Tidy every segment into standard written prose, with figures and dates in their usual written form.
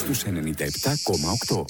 στους 97,8.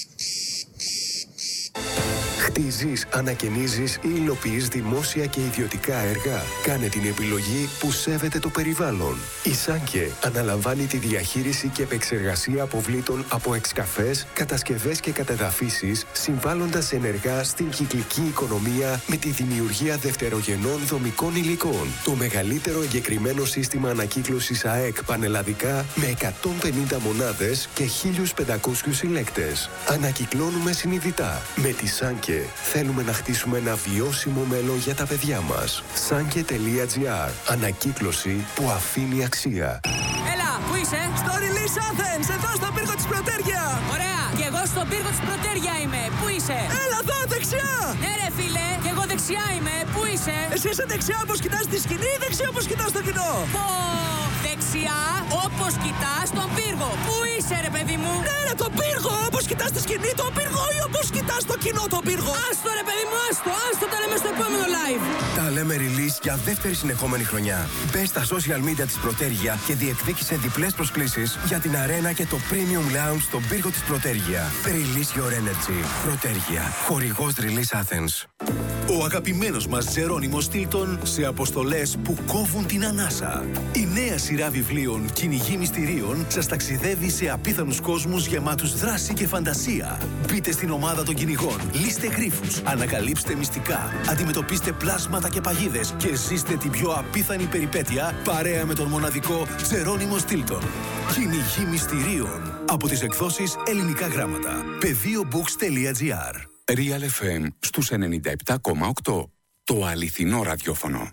Χτίζεις, ανακαινίζεις ή υλοποιείς δημόσια και ιδιωτικά έργα. Κάνε την επιλογή που σέβεται το περιβάλλον. Η Σάνκε αναλαμβάνει τη διαχείριση και επεξεργασία αποβλήτων από εξκαφές, κατασκευές και κατεδαφίσεις, συμβάλλοντας ενεργά στην κυκλική οικονομία με τη δημιουργία δευτερογενών δομικών υλικών. Το μεγαλύτερο εγκεκριμένο σύστημα ανακύκλωσης ΑΕΚ πανελλαδικά με 150 μονάδες και 1.500 συλλέκτες. Ανακυκλώνουμε συνειδητά. Με τη Σάνκε θέλουμε να χτίσουμε ένα βιώσιμο μέλλον για τα παιδιά μας. Sanke.gr. Ανακύκλωση που αφήνει αξία. Έλα, πού είσαι? Στο Release Athens, εδώ στον πύργο της Πρωτέρια. Ωραία, και εγώ στον πύργο της Πρωτέρια είμαι. Πού είσαι? Έλα εδώ, δεξιά. Ναι ρε φίλε, και εγώ δεξιά είμαι. Πού είσαι? Εσύ είσαι δεξιά όπως κοιτάς τη σκηνή ή δεξιά όπως κοιτάς το κοινό? Πω, δεξιά όπως κοιτάς τον πύργο. Πού είσαι ρε παιδί μου? Ναι ρε, τον πύργο, όπως κοιτάς τη σκηνή τον πύργο ή όπως κοιτάς το κοινό τον πύργο? Άστο ρε παιδί μου, άστο, τα λέμε στο επόμενο live. Τα λέμε release για δεύτερη συνεχόμενη χρονιά. Μπες στα social media της Πρωτέρια και διεκδίκησε διπλές προσκλήσεις για την αρένα και το premium lounge στον πύργο της Πρωτέρια. Release your energy. Πρωτέρια. Χορηγός Release Athens. Ο αγαπημένος μας Τζερόνιμος Στίλτον σε αποστολές που κόβουν την ανάσα. Η νέα σειρά βιβλίων «Κυνηγοί μυστηρίων» σας ταξιδεύει σε απίθανους κόσμους γεμάτους δράση και φαντασία. Μπείτε στην ομάδα των κυνηγών, λύστε γρίφους, ανακαλύψτε μυστικά, αντιμετωπίστε πλάσματα και παγίδες και ζήστε την πιο απίθανη περιπέτεια παρέα με τον μοναδικό Τζερόνιμο Στίλτον. «Κυνηγοί μυστηρίων» από τις εκδόσεις Ελληνικά Γράμματα. Πεδίobooks.gr. Real FM στους 97,8. Το αληθινό ραδιόφωνο.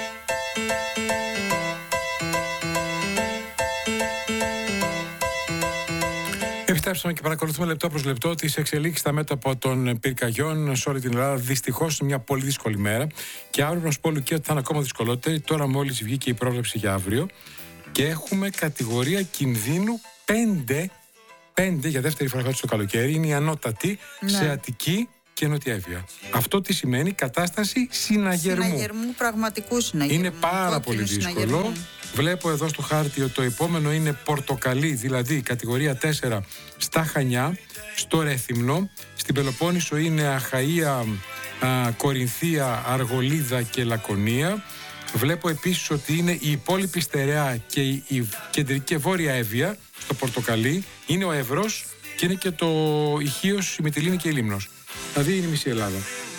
Επιστρέψαμε και παρακολουθούμε λεπτό προς λεπτό τις εξελίξεις στα μέτωπα των πυρκαγιών σε όλη την Ελλάδα. Δυστυχώς μια πολύ δύσκολη μέρα. Και αύριο να σου πω, Λουκία, ότι θα είναι ακόμα δυσκολότερη. Τώρα μόλις βγήκε η πρόβλεψη για αύριο. Και έχουμε κατηγορία κινδύνου 5 για δεύτερη φορά το καλοκαίρι. Είναι η ανώτατη σε Αττική και Νότια Εύβοια. Αυτό τι σημαίνει? Κατάσταση συναγερμού. Συναγερμού, πραγματικού συναγερμού. Είναι πάρα πολύ δύσκολο. Βλέπω εδώ στο χάρτη ότι το επόμενο είναι πορτοκαλί, δηλαδή κατηγορία 4 στα Χανιά, στο Ρέθυμνο. Στην Πελοπόννησο είναι Αχαΐα, Κορινθία, Αργολίδα και Λακωνία. Βλέπω επίσης ότι είναι η υπόλοιπη Στερεά και η κεντρική και βόρεια Εύβοια στο πορτοκαλί. Είναι ο Εύρος και είναι και το Ιχίος, η Μυτιλήνη και η Λίμνος. Δηλαδή είναι η μισή Ελλάδα.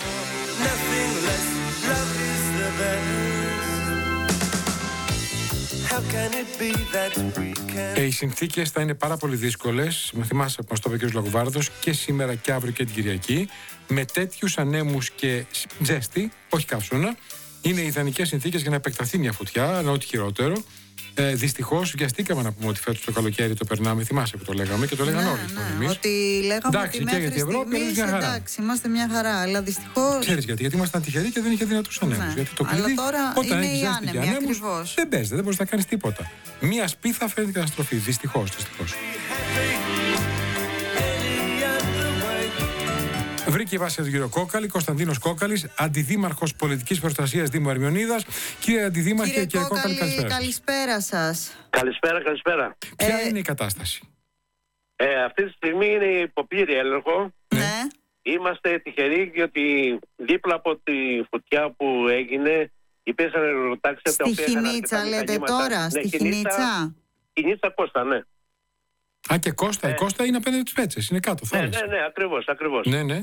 Οι συνθήκες θα είναι πάρα πολύ δύσκολες. Με θυμάσαι που μας το είπε ο κ. Λαγουβάρδος, και σήμερα και αύριο και την Κυριακή. Με τέτοιους ανέμους και ζέστη, όχι καύσωνα, είναι ιδανικές συνθήκες για να επεκταθεί μια φωτιά, αλλά ό,τι χειρότερο. Δυστυχώς βιαστήκαμε να πούμε ότι φέτος το καλοκαίρι το περνάμε. Θυμάσαι που το λέγαμε και το λέγανε όλοι. Ναι, ότι λέγαμε εντάξει, ότι μέχρι στιγμής εντάξει, είμαστε μια χαρά, αλλά δυστυχώς... Ξέρεις γιατί ήμασταν τυχεροί και δεν είχε δυνατούς ανέμους. Ναι. Γιατί το αλλά κλειδί, τώρα όταν είναι οι άνεμοι, ακριβώς. Δεν παίζεται, δεν μπορείς να κάνεις τίποτα. Μία σπίθα φέρνει την καταστροφή. Δυστυχώς. Βρήκε η βάση του κύριο Κόκαλη, Κωνσταντίνος Κόκαλης, αντιδήμαρχος πολιτικής προστασίας Δήμου Ερμιονίδας. Κύριε Αντιδήμαρχε, κύριε Κόκαλη, καλησπέρα σας. Καλησπέρα. Ποια είναι η κατάσταση? Αυτή τη στιγμή είναι υποπλήρη έλεγχο. Ναι. Είμαστε τυχεροί γιατί δίπλα από τη φωτιά που έγινε υπήρχαν αεροτάξια τα οποία είχαν Χινίτσα λέτε τώρα, στη Χινίτσα. Χινίτσα Κώστα, ναι. Α, και Κώστα, η Κώστα είναι απέναντι τις Πέτσες, είναι κάτω, θάλασσα. Ναι, ακριβώς. Ναι.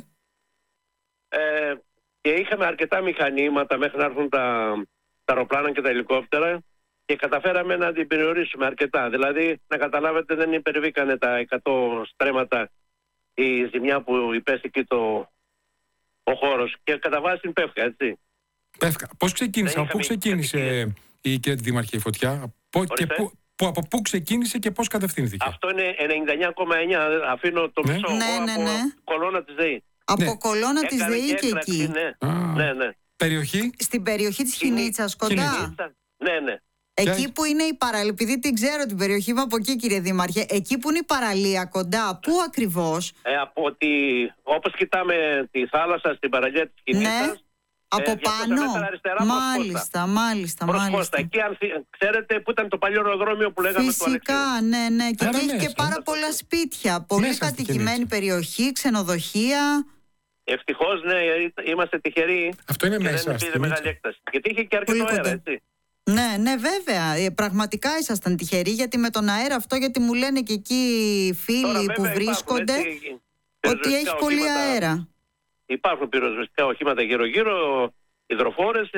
Και είχαμε αρκετά μηχανήματα μέχρι να έρθουν τα αεροπλάνα και τα ελικόπτερα και καταφέραμε να την περιορίσουμε αρκετά. Δηλαδή, να καταλάβετε, δεν υπερβήκανε τα 100 στρέμματα η ζημιά που υπέστηκε ο χώρος. Και κατά βάση την Πεύκα, έτσι. Πεύκα. Πώς ξεκίνησε, από πού ξεκίνησε η κυρία Δήμαρχε η φωτιά, από πού ξεκίνησε και πώς κατευθύνθηκε? Αυτό είναι 99,9. Αφήνω το μισό από κολόνα της ΔΕΗ. Από κολόνα της ΔΕΗ και εκεί. Ναι. Περιοχή? Στην περιοχή της Χινίτσας, κοντά. Ναι. Εκεί που είναι η παραλία, επειδή την ξέρω την περιοχή μου από εκεί, κύριε Δήμαρχε, εκεί που είναι η παραλία κοντά, πού ακριβώς? Όπως κοιτάμε τη θάλασσα στην παραλία της Χινίτσας, Από 200 πάνω. μέτρα αριστερά, Μάλιστα. Εκεί, αν ξέρετε, που ήταν το παλιό αεροδρόμιο που λέγαμε του Αλεξίου. Φυσικά, ναι. Και Άρα εκεί έχει μέσα, και πάρα πολλά σπίτια. Πολύ μέσα στη κατοικημένη Κινίτσα. περιοχή, ξενοδοχεία. Ευτυχώς, ναι, είμαστε τυχεροί. Αυτό είναι και μέσα δεν στην πήρε μεγάλη Κινίτσα. έκταση. Γιατί είχε και αρκετό Πολύ αέρα, κοντά. έτσι. Ναι, βέβαια. Πραγματικά ήσασταν τυχεροί, γιατί με τον αέρα αυτό, γιατί μου λένε και εκεί φίλοι Τώρα, που βέβαια, βρίσκονται, υπάρχουν, ότι έχει πολύ αέρα. Υπάρχουν πυροσβεστικά οχήματα γύρω-γύρω, υδροφόρες.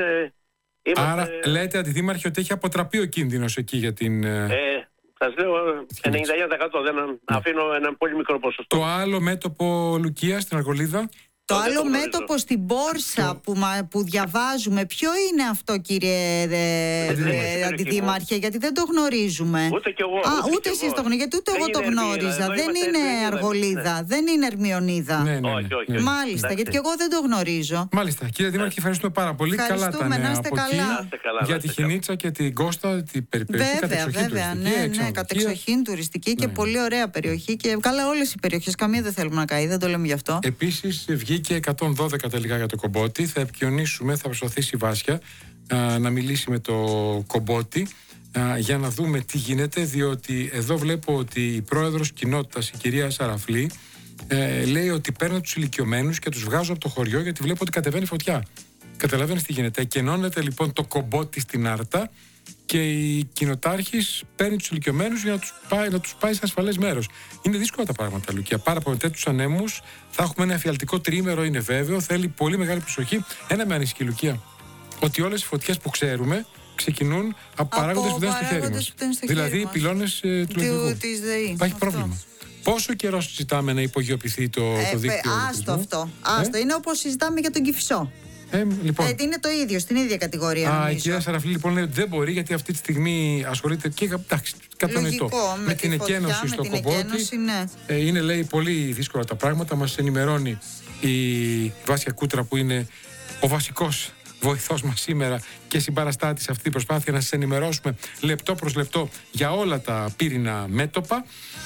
Άρα λέτε, Αντιδήμαρχε, ότι έχει αποτραπεί ο κίνδυνος εκεί για την... Σας λέω 99%, δεν αφήνω ένα πολύ μικρό ποσοστό. Το άλλο μέτωπο, Λουκία, στην Αργολίδα. Το δεν άλλο το γνωρίζω. μέτωπο στην Πόρσα που διαβάζουμε, ποιο είναι αυτό, κύριε Αντιδήμαρχε, γιατί δεν το γνωρίζουμε. Ούτε κι εγώ. Ούτε εσείς το γνωρίζετε, γιατί ούτε Δεν εγώ το είναι Ερμηνεία, γνώριζα. εδώ Δεν είμαστε είναι Ερμηνεία, Αργολίδα, ναι. δεν είναι Ερμιονίδα. Ναι. Όχι. Μάλιστα, Εντάξει. γιατί και εγώ δεν το γνωρίζω. Μάλιστα. Κύριε Δήμαρχε, ευχαριστούμε πάρα πολύ. Καλά τα Ευχαριστούμε, νέα να είστε από καλά. εκεί. Να είστε καλά, Για να τη είστε καλά. Χινίτσα και την Κώστα, την περιοχή Βέβαια, ναι, κατεξοχήν τουριστική και πολύ ωραία περιοχή. Και καλά, όλες οι περιοχές, καμία δεν θέλουμε να καεί, δεν το λέμε γι' αυτό. Επίσης βγήκε 112 τελικά για το Κομπότη. Θα επικοινωνήσουμε, θα προσπαθήσει η Βάσια να μιλήσει με το Κομπότη για να δούμε τι γίνεται, διότι εδώ βλέπω ότι η πρόεδρος κοινότητας, η κυρία Σαραφλή, λέει ότι παίρνω τους ηλικιωμένους και τους βγάζω από το χωριό, γιατί βλέπω ότι κατεβαίνει φωτιά. Καταλαβαίνεις τι γίνεται. Εκενώνεται λοιπόν το Κομπότη στην Άρτα και η κοινοτάρχης παίρνει τους ηλικιωμένους για να τους πάει σε ασφαλές μέρος. Είναι δύσκολα τα πράγματα, Λουκία. Πάρα από τέτοιους ανέμους θα έχουμε ένα εφιαλτικό τριήμερο, είναι βέβαιο. Θέλει πολύ μεγάλη προσοχή. Ένα με ανησυχεί, Λουκία. Ότι όλες οι φωτιές που ξέρουμε ξεκινούν από παράγοντες που δεν είναι στο χέρι μας. Δηλαδή οι πυλώνες του λειτουργού. Υπάρχει πρόβλημα. Πόσο καιρό συζητάμε να υπογειοποιηθεί το δίκτυο? Άστο αυτό. Είναι όπως συζητάμε για τον Κηφισό. Λοιπόν. Είναι το ίδιο, στην ίδια κατηγορία. Νομίζω. Η κυρία Σαραφλή λοιπόν λέει ότι δεν μπορεί, γιατί αυτή τη στιγμή ασχολείται και κατανοητό με την εκένωση στο Κομπότη. Ναι. Είναι, λέει, πολύ δύσκολα τα πράγματα. Μας ενημερώνει η Βάσια Κούτρα, που είναι ο βασικός βοηθός μας σήμερα και συμπαραστάτης σε αυτή την προσπάθεια να σας ενημερώσουμε λεπτό προς λεπτό για όλα τα πύρινα μέτωπα.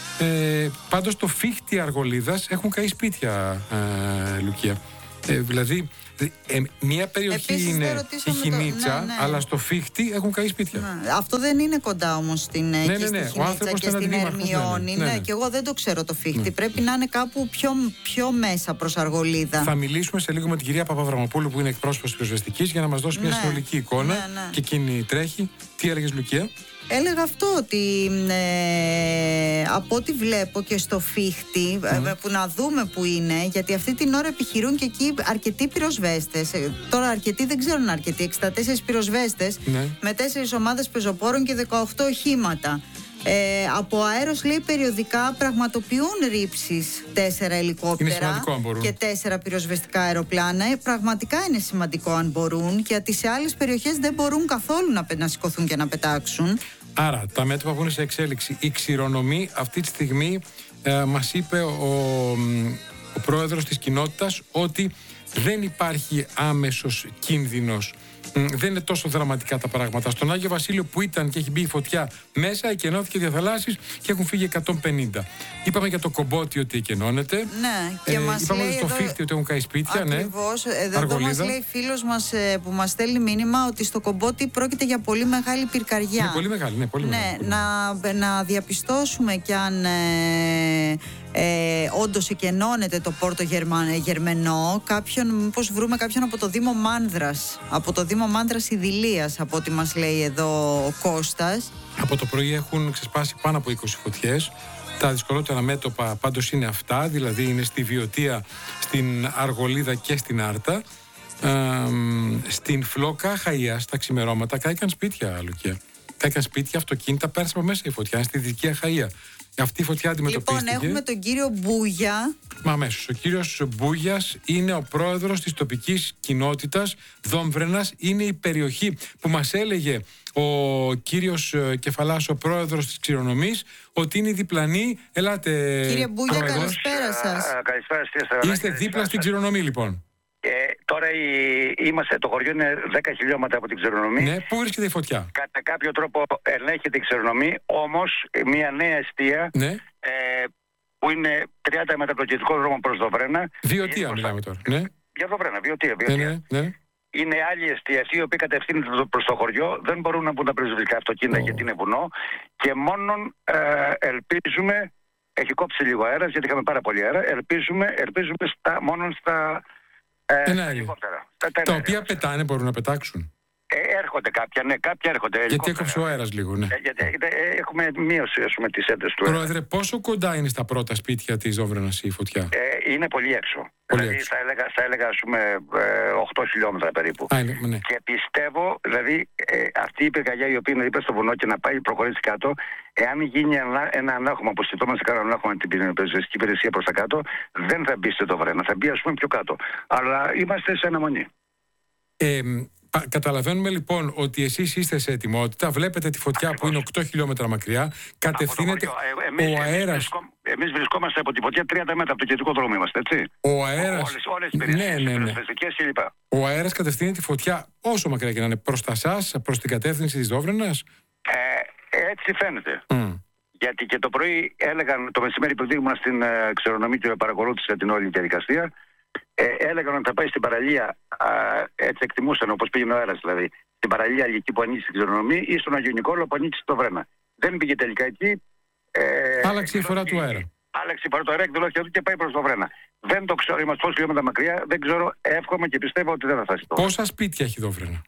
Πάντως στο Φίχτη Αργολίδας έχουν καεί σπίτια, Λουκία. Δηλαδή μια περιοχή επίσης, είναι η Χινίτσα, αλλά στο Φίχτη έχουν καεί σπίτια. Αυτό δεν είναι κοντά όμως στην Χινίτσα και στην Ερμιόνη. Ναι, και εγώ δεν το ξέρω το Φίχτη. Πρέπει να είναι κάπου πιο μέσα προς Αργολίδα. Θα μιλήσουμε σε λίγο με την κυρία Παπαβραμοπούλου, που είναι εκπρόσωπος της πυροσβεστικής, για να μας δώσει μια συνολική εικόνα. Και εκείνη τρέχει. Τι έλεγες, Λουκία? Έλεγα αυτό, ότι από ό,τι βλέπω και στο Φίχτη, που να δούμε που είναι, γιατί αυτή την ώρα επιχειρούν και εκεί αρκετοί πυροσβέστες. Τώρα αρκετοί δεν ξέρουν αρκετοί, 64 πυροσβέστες με 4 ομάδες πεζοπόρων και 18 οχήματα. Από αέρος, λέει, περιοδικά πραγματοποιούν ρήψεις 4 ελικόπτερα και 4 πυροσβεστικά αεροπλάνα. Πραγματικά είναι σημαντικό αν μπορούν, γιατί σε άλλες περιοχές δεν μπορούν καθόλου να σηκωθούν και να πετάξουν. Άρα τα μέτωπα που είναι σε εξέλιξη, η ξηρονομή αυτή τη στιγμή, μας είπε ο πρόεδρος της κοινότητας ότι δεν υπάρχει άμεσος κίνδυνος. Δεν είναι τόσο δραματικά τα πράγματα. Στον Άγιο Βασίλειο, που ήταν και έχει μπει η φωτιά μέσα, εκενώθηκε διαθαλάσσης και έχουν φύγει 150. Είπαμε για το Κομπότη ότι εκενώνεται. Ναι, και μας είπαμε λέει στο Φίχτη ότι έχουν καεί σπίτια. Ακριβώς. Εδώ μας λέει φίλος μας που μας στέλνει μήνυμα ότι στο Κομπότη πρόκειται για πολύ μεγάλη πυρκαριά. Είναι πολύ μεγάλη, ναι, πολύ μεγάλη. Να διαπιστώσουμε κι αν όντως εκενώνεται το Πόρτο Γερμενό. Μήπως βρούμε κάποιον από το Δήμο Μάνδρας. Από το Δήμο Μάνδρας Ιδηλίας, από ό,τι μας λέει εδώ ο Κώστας. Από το πρωί έχουν ξεσπάσει πάνω από 20 φωτιές. Τα δυσκολότερα μέτωπα πάντως είναι αυτά, δηλαδή είναι στη Βιωτία, στην Αργολίδα και στην Άρτα. Στην Φλόκα Χαΐα, στα ξημερώματα, κάηκαν σπίτια, Λουκία. Κάηκαν σπίτια, αυτοκίνητα, πέρασε από μέσα η φωτιά, στη Δυτική Αχαΐα. Αυτή η φωτιά αντιμετωπίστηκε. Λοιπόν, έχουμε τον κύριο Μπούγια. Μα αμέσως. Ο κύριος Μπούγιας είναι ο πρόεδρος της τοπικής κοινότητας Δόμβρενας. Είναι η περιοχή που μας έλεγε ο κύριος Κεφαλάς, ο πρόεδρος της Ξηρονομής, ότι είναι διπλανή. Ελάτε, κύριε Μπούγια, καλησπέρα σας. Καλησπέρα, είστε δίπλα στην Ξηρονομή, λοιπόν. Τώρα είμαστε, το χωριό είναι 10 χιλιόμετρα από την Ξηρονομή. Ναι, πού βρίσκεται η φωτιά? Κατά κάποιο τρόπο ελέγχεται η Ξηρονομή, όμως μια νέα εστία που είναι 30 μέτρα από το κεντρικό δρόμο προς Δοβρένα. Βιωτία μιλάμε τώρα. Ναι. Για Δοβρένα, Βιωτία. Ναι. είναι άλλη εστίαση, η οποία κατευθύνεται προς το χωριό. Δεν μπορούν να μπουν τα πρεσβευτικά αυτοκίνητα γιατί είναι βουνό. Και μόνον ελπίζουμε, έχει κόψει λίγο αέρας γιατί είχαμε πάρα πολύ αέρα. Ελπίζουμε μόνο στα ελικόπτερα. Τα οποία πετάνε, μπορούν να πετάξουν. Έρχονται κάποια, ναι, κάποια έρχονται. Γιατί έκοψε ο αέρας λίγο, ναι. Έχουμε μείωση, ας πούμε, τις έντες του. Πρόεδρε, πόσο κοντά είναι στα πρώτα σπίτια της Δόμβρανας η φωτιά? Είναι πολύ έξω. Δηλαδή θα έλεγα, ας πούμε, 8 χιλιόμετρα περίπου. Ναι. Και πιστεύω, δηλαδή, αυτή η πυρκαγιά η οποία είναι δίπλα στο βουνό και να πάει προχωρήσει κάτω, εάν γίνει ένα ανάγχωμα, όπως κοιτόμαστε κάνα ανάγχωμα με την πυροσβεστική υπηρεσία προς τα κάτω, δεν θα μπει στο Δόμβρανα, θα μπει, ας πούμε, πιο κάτω. Αλλά είμαστε σε αναμονή. Καταλαβαίνουμε λοιπόν ότι εσείς είστε σε ετοιμότητα, βλέπετε τη φωτιά που είναι 8 χιλιόμετρα μακριά, κατευθύνεται ο αέρας. Εμείς βρισκόμαστε από τη φωτιά 30 μέτρα από το κεντρικό δρόμο είμαστε, έτσι. Ο αέρας. Όλες τις υπηρεσίες κλπ. Ο αέρας κατευθύνει τη φωτιά όσο μακριά και να είναι, προς τα σας, προς την κατεύθυνση της Δόμβρανας. Έτσι φαίνεται. Γιατί και το πρωί έλεγαν, το μεσημέρι που ήμουν στην ξερονομή και παρακολούθησα την όλη διαδικασία, έλεγαν ότι θα πάει στην παραλία, έτσι εκτιμούσαν όπως πήγαινε ο αέρας, δηλαδή στην παραλία Αγγλική που ανήκει στην ξερονομή ή στον Αγιο Νικόλαο που ανήκει στο Βρένα. Δεν πήγε τελικά εκεί. Άλλαξε η φορά του αέρα. Άλλαξε η φορά του αέρα, εκδηλώθηκε εδώ και πάει προς το Βρένα. Δεν το ξέρω, είμαστε πόσοι χιλιόμετρα μακριά, δεν ξέρω, εύχομαι και πιστεύω ότι δεν θα φτάσει τώρα. Πόσα σπίτια έχει εδώ Βρένα?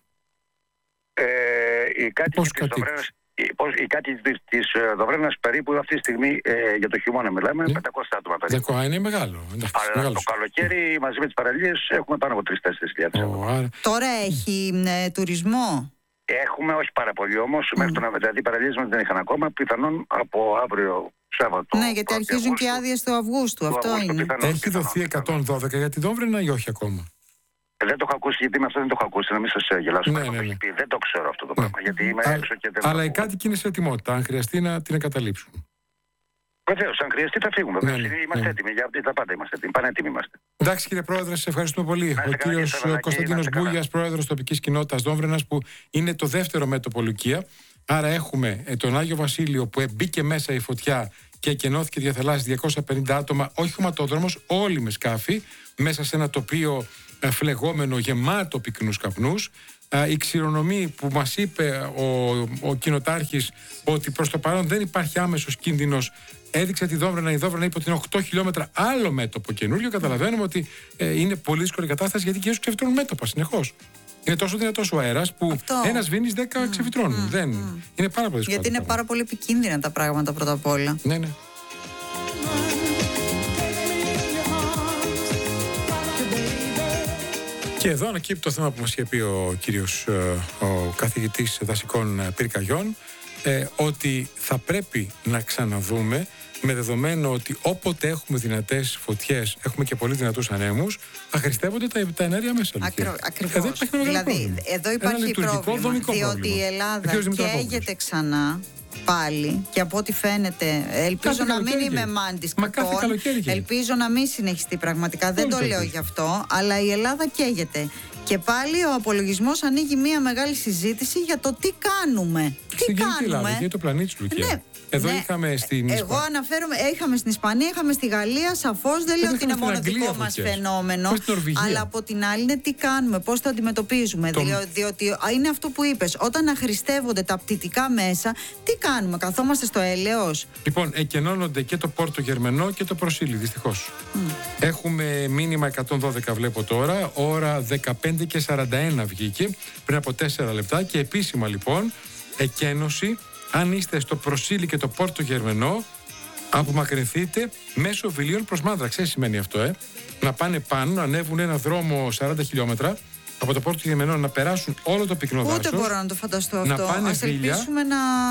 Οι κάτοικοι της Δοβρένας περίπου αυτή τη στιγμή για το χειμώνα μιλάμε, 500 άτομα περίπου. Είναι μεγάλο. Αλλά το καλοκαίρι μαζί με τις παραλίες έχουμε πάνω από 3-4 χιλιάδες. Τώρα έχει τουρισμό? Έχουμε, όχι πάρα πολύ όμως, μέχρι τον δηλαδή οι παραλίες μας δεν είχαν ακόμα, πιθανόν από αύριο Σάββατο. Ναι, γιατί αρχίζουν και άδειες του Αυγούστου, αυτό είναι. Έχει δοθεί 112 για τη Δόμβρανα ή όχι ακόμα? Δεν το έχω ακούσει, γιατί με αυτό δεν το έχω ακούσει, να μην σας γελάσω. Δεν το ξέρω αυτό το πράγμα, γιατί είμαι έξω και δεν. Αλλά οι κάτοικοι είναι σε ετοιμότητα, αν χρειαστεί να την εγκαταλείψουν. Βεβαίως, αν χρειαστεί θα φύγουμε. Είμαστε έτοιμοι, για τα πάντα είμαστε έτοιμοι. Πανέτοιμοι είμαστε. Εντάξει, κύριε Πρόεδρε, σας ευχαριστούμε πολύ. Ο κύριος Κωνσταντίνος Μπούγιας, πρόεδρος τοπικής κοινότητας Δόμβρανας, που είναι το δεύτερο μέτωπο Λουκία. Άρα έχουμε τον Άγιο Βασίλειο που μπήκε μέσα η φωτιά και εκενώθηκε διαθαλάσσης 250 άτομα, όχι χωματόδρομος, όλοι με σκάφη, μέσα σε ένα τοπίο φλεγόμενο γεμάτο πυκνούς καπνούς. Η ξηρονομí που μας είπε ο κοινοτάρχης ότι προς το παρόν δεν υπάρχει άμεσος κίνδυνος, έδειξε τη Δόμβρανα. Η Δόμβρανα είπε ότι είναι 8 χιλιόμετρα άλλο μέτωπο καινούριο. Καταλαβαίνουμε ότι είναι πολύ δύσκολη κατάσταση, γιατί και ξεφυτρώνουν μέτωπα συνεχώς. Είναι τόσο δυνατός ο αέρας που ένας βίνεις 10 ξεφυτρώνουν. Είναι πάρα πολύ δύσκολο. Γιατί είναι πάρα πολύ επικίνδυνα τα πράγματα πρώτα απ' όλα. Ναι. Και εδώ ανακύπτει το θέμα που μας είχε πει ο κύριος ο καθηγητής δασικών πυρκαγιών, ότι θα πρέπει να ξαναδούμε, με δεδομένο ότι όποτε έχουμε δυνατές φωτιές, έχουμε και πολύ δυνατούς ανέμους, αχρηστεύονται τα ενέργεια μέσα. Ακριβώς. Δηλαδή, εδώ υπάρχει πρόβλημα, διότι η Ελλάδα καίγεται ξανά πάλι, και από ό,τι φαίνεται, ελπίζω να μην είμαι μάντης κακών, ελπίζω να μην συνεχιστεί πραγματικά, δεν το λέω γι' αυτό, αλλά η Ελλάδα καίγεται. Και πάλι ο απολογισμός ανοίγει μια μεγάλη συζήτηση για το τι κάνουμε. Τι κάνουμε. Για το πλανήτη του Λουκία. Εδώ είχαμε στην Ισπανία. Εγώ αναφέρομαι, είχαμε στην Ισπανία, είχαμε στη Γαλλία, σαφώς δεν λέω ότι είναι μόνο δικό μας φαινόμενο. Αλλά από την άλλη είναι τι κάνουμε, πώς το αντιμετωπίζουμε. Διότι είναι αυτό που είπες, όταν αχρηστεύονται τα πτυτικά μέσα, τι κάνουμε, καθόμαστε στο έλεος? Λοιπόν, εκενώνονται και το Πόρτο Γερμενό και το Προσίλι, δυστυχώς. Έχουμε μήνυμα 112, βλέπω τώρα, ώρα 15:41 βγήκε, πριν από 4 λεπτά, και επίσημα λοιπόν, εκένωση. Αν είστε στο Προσίλι και το Πόρτο Γερμενό, απομακρυνθείτε μέσω Βιλίων προς Μάνδρα. Ξέρεις σημαίνει αυτό, να πάνε πάνω, να ανέβουν ένα δρόμο 40 χιλιόμετρα από το Πόρτο Γερμενό, να περάσουν όλο το πυκνό δάσος. Ούτε μπορώ να το φανταστώ αυτό. Να πάνε Ας ελπίσουμε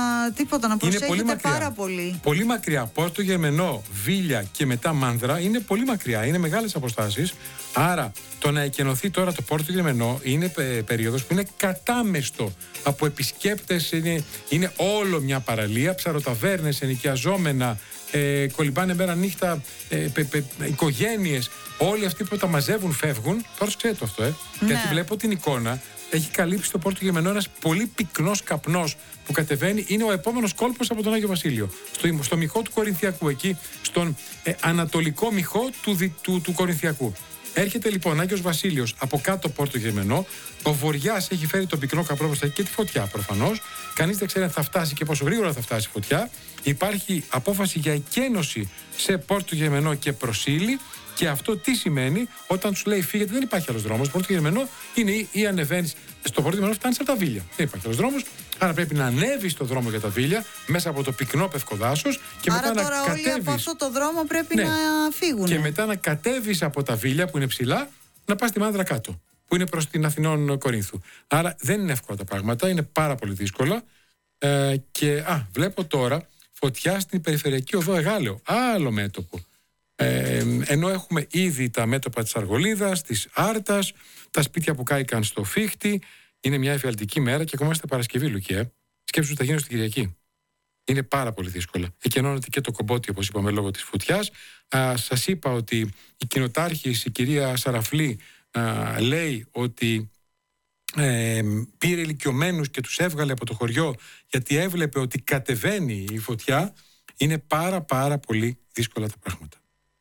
να προσέχετε πάρα πολύ. Πολύ μακριά. Πόρτο Γερμενό, Βίλια και μετά Μάνδρα είναι πολύ μακριά. Είναι μεγάλες αποστάσεις. Άρα το να εκενωθεί τώρα το Πόρτο Γερμενό είναι περίοδος που είναι κατάμεστο από επισκέπτες. Είναι όλο μια παραλία, ψαροταβέρνες, ενοικιαζόμενα, κολυμπάνε μέρα νύχτα, οικογένειες. Όλοι αυτοί που τα μαζεύουν φεύγουν. Τώρα ξέρετε αυτό, γιατί βλέπω την εικόνα. Έχει καλύψει το Πόρτο Γερμενό ένας πολύ πυκνός καπνός που κατεβαίνει. Είναι ο επόμενος κόλπος από τον Άγιο Βασίλειο. Στο μυχό του Κορινθιακού, εκεί στον ανατολικό μυχό του Κορινθιακού. Έρχεται λοιπόν Άγιος Βασίλειος από κάτω Πόρτο Γερμενό. Ο Βοριάς έχει φέρει τον πυκνό καπρό μπροστά και τη φωτιά προφανώς. Κανείς δεν ξέρει αν θα φτάσει και πόσο γρήγορα θα φτάσει η φωτιά. Υπάρχει απόφαση για εκένωση σε Πόρτο Γερμενό και Προσήλη. Και αυτό τι σημαίνει? Όταν τους λέει φύγετε, δεν υπάρχει άλλος δρόμος. Πόρτο Γερμενό είναι ή ανεβαίνεις. Στο Πόρτο Γερμενό φτάνεις από τα Βίλια. Δεν υπάρχει άλλος δρόμος. Άρα πρέπει να ανέβεις στο δρόμο για τα Βίλια μέσα από το πυκνό πευκοδάσος. Και άρα μετά τώρα να όλοι κατέβεις. από αυτό το δρόμο πρέπει Ναι. να φύγουν. Και μετά να κατέβεις από τα Βίλια που είναι ψηλά, να πας στη Μάνδρα κάτω, που είναι προς την Αθηνών Κορίνθου. Άρα δεν είναι εύκολα τα πράγματα, είναι πάρα πολύ δύσκολα. Και βλέπω τώρα φωτιά στην περιφερειακή οδό Εγάλεο. Άλλο μέτωπο. Ενώ έχουμε ήδη τα μέτωπα της Αργολίδας, της Άρτας, τα σπίτια που κάηκαν στο Φίχτη. Είναι μια εφιαλτική μέρα και ακόμα είμαστε Παρασκευή, Λουκία. Σκέψου τι θα γίνει στην Κυριακή. Είναι πάρα πολύ δύσκολα. Εκενώνεται και το Κομπότι, όπως είπαμε, λόγω της φωτιάς. Σας είπα ότι η κοινοτάρχης, η κυρία Σαραφλή, λέει ότι πήρε ηλικιωμένους και τους έβγαλε από το χωριό γιατί έβλεπε ότι κατεβαίνει η φωτιά. Είναι πάρα πολύ δύσκολα τα πράγματα.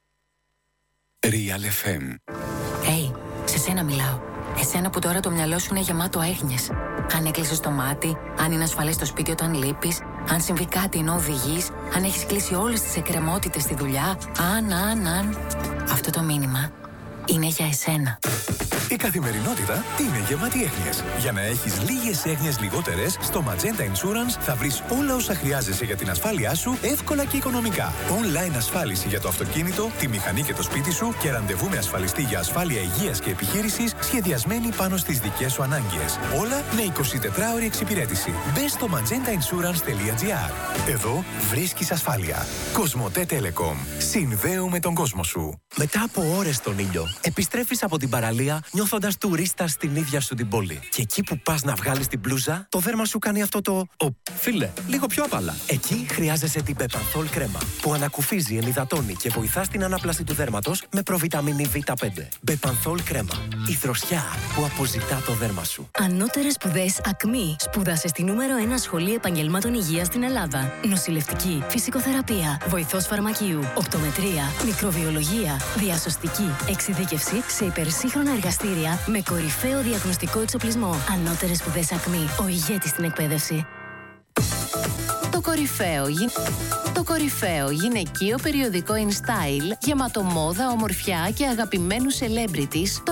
Real FM. Σε σένα μιλάω. Εσένα που τώρα το μυαλό σου είναι γεμάτο έγνοιες. Αν έκλεισες το μάτι, αν είναι ασφαλές στο σπίτι όταν λείπεις, αν συμβεί κάτι ενώ οδηγείς, αν έχεις κλείσει όλες τις εκκρεμότητες στη δουλειά, αν. Αυτό το μήνυμα είναι για εσένα. Η καθημερινότητα είναι γεμάτη έγνοιες. Για να έχεις λίγες έγνοιες λιγότερες, στο Magenta Insurance θα βρεις όλα όσα χρειάζεσαι για την ασφάλειά σου εύκολα και οικονομικά. Online ασφάλιση για το αυτοκίνητο, τη μηχανή και το σπίτι σου και ραντεβού με ασφαλιστή για ασφάλεια υγείας και επιχείρησης σχεδιασμένη πάνω στις δικές σου ανάγκες. Όλα με 24ωρη εξυπηρέτηση. Μπες στο magentainsurance.gr. Εδώ βρίσκεις ασφάλεια. Κοσμοτέ Telecom. Συνδέουμε τον κόσμο σου. Μετά από ώρες στον ήλιο, επιστρέφεις από την παραλία νιώθοντας τουρίστα στην ίδια σου την πόλη. Και εκεί που πας να βγάλεις την μπλούζα, το δέρμα σου κάνει αυτό το φίλε, λίγο πιο απαλά. Εκεί χρειάζεσαι την Bepanthol κρέμα, που ανακουφίζει, ενυδατώνει και βοηθά στην ανάπλαση του δέρματος με προβιταμίνη Β5. Bepanthol κρέμα. Η δροσιά που αποζητά το δέρμα σου. Ανώτερες σπουδές ΑΚΜΗ. Σπούδασε στη νούμερο 1 σχολή επαγγελμάτων υγείας στην Ελλάδα. Νοσηλευτική, φυσικοθεραπεία, βοηθός φαρμακείου, οπτομετρία, μικροβιολογία, διασωστική, εξειδίκευση σε υπερσύγχρονα εργαστήρια με κορυφαίο διαγνωστικό εξοπλισμό. Ανώτερες σπουδές ΑΚΜΗ. Ο ηγέτης στην εκπαίδευση. Το κορυφαίο γυναικείο περιοδικό InStyle, γεμάτο μόδα, ομορφιά και αγαπημένους celebrities.